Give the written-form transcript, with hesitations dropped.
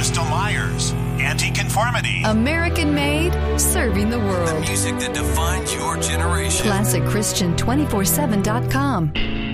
Crystal Myers, Anti-Conformity. American made, serving the The world. music that defines your generation. ClassicChristian247.com.